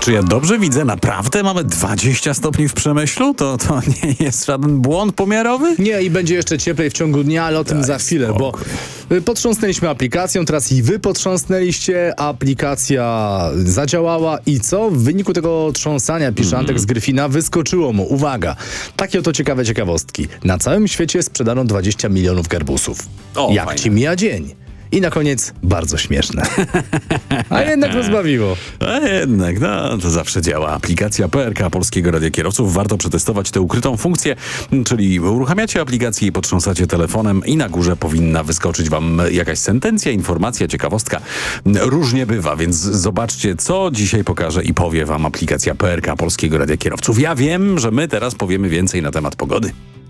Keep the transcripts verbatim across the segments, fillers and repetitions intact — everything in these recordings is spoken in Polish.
Czy ja dobrze widzę? Naprawdę mamy dwadzieścia stopni w Przemyślu? To, to nie jest żaden błąd pomiarowy? Nie, i będzie jeszcze cieplej w ciągu dnia, ale o tym Daj za chwilę, spokój. bo potrząsnęliśmy aplikacją, teraz i wy potrząsnęliście, aplikacja zadziałała i co? W wyniku tego trząsania, pisze Antek z Gryfina, wyskoczyło mu, uwaga, takie oto ciekawe ciekawostki. Na całym świecie sprzedano dwadzieścia milionów garbusów. O, Jak fajnie. ci mija dzień? I na koniec bardzo śmieszne. A jednak rozbawiło. A jednak, no to zawsze działa. Aplikacja P R K Polskiego Radia Kierowców. Warto przetestować tę ukrytą funkcję, czyli uruchamiacie aplikację i potrząsacie telefonem i na górze powinna wyskoczyć wam jakaś sentencja, informacja, ciekawostka. Różnie bywa, więc zobaczcie, co dzisiaj pokaże i powie wam aplikacja P R K Polskiego Radia Kierowców. Ja wiem, że my teraz powiemy więcej na temat pogody.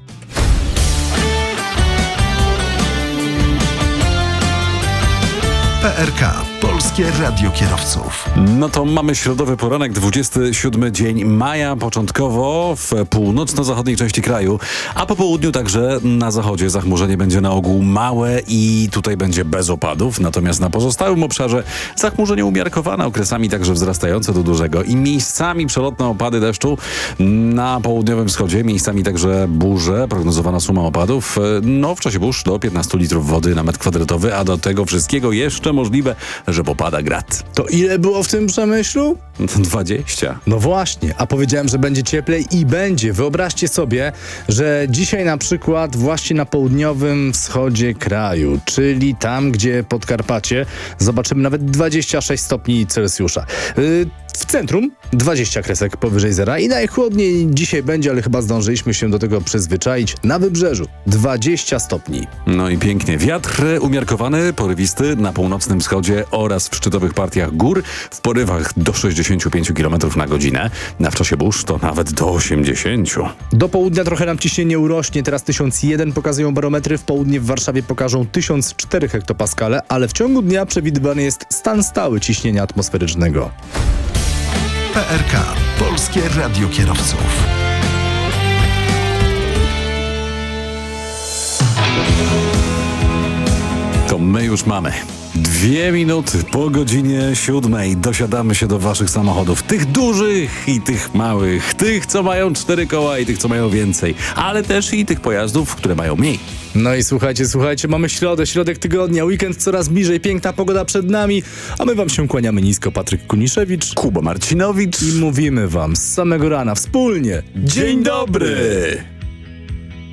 P R K. Polskie Radio Kierowców. No to mamy środowy poranek, dwudziesty siódmy dzień maja, początkowo w północno-zachodniej części kraju, a po południu także na zachodzie zachmurzenie będzie na ogół małe i tutaj będzie bez opadów, natomiast na pozostałym obszarze zachmurzenie umiarkowane, okresami także wzrastające do dużego i miejscami przelotne opady deszczu na południowym wschodzie, miejscami także burze, prognozowana suma opadów, no w czasie burz do piętnastu litrów wody na metr kwadratowy, a do tego wszystkiego jeszcze możliwe, że popada grad. To ile było w tym Przemyślu? dwadzieścia. No właśnie, a powiedziałem, że będzie cieplej i będzie. Wyobraźcie sobie, że dzisiaj na przykład właśnie na południowym wschodzie kraju, czyli tam, gdzie Podkarpacie, zobaczymy nawet dwadzieścia sześć stopni Celsjusza. Yy, w centrum dwadzieścia kresek powyżej zera i najchłodniej dzisiaj będzie, ale chyba zdążyliśmy się do tego przyzwyczaić. Na wybrzeżu dwadzieścia stopni. No i pięknie. Wiatr umiarkowany, porywisty na północnym wschodzie oraz w szczytowych partiach gór w porywach do sześćdziesięciu pięciu kilometrów na godzinę. A w czasie burz to nawet do osiemdziesięciu. Do południa trochę nam ciśnienie urośnie, teraz tysiąc jeden pokazują barometry, w południe w Warszawie pokażą tysiąc cztery hektopaskale, ale w ciągu dnia przewidywany jest stan stały ciśnienia atmosferycznego. P R K. Polskie Radio Kierowców. To my już mamy. Dwie minuty po godzinie siódmej dosiadamy się do waszych samochodów. Tych dużych i tych małych. Tych, co mają cztery koła i tych, co mają więcej. Ale też i tych pojazdów, które mają mniej. No i słuchajcie, słuchajcie, mamy środę, środek tygodnia, weekend coraz bliżej, piękna pogoda przed nami, a my wam się kłaniamy nisko. Patryk Kuniszewicz Kuba Marcinowicz. i mówimy wam z samego rana wspólnie. Dzień dobry!